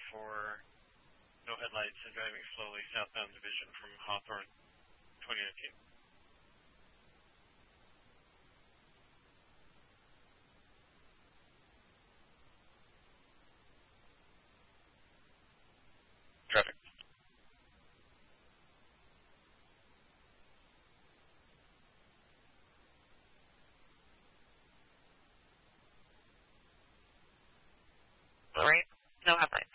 for no headlights and driving slowly southbound Division from Hawthorne, 2019. Traffic. All right. No headlights.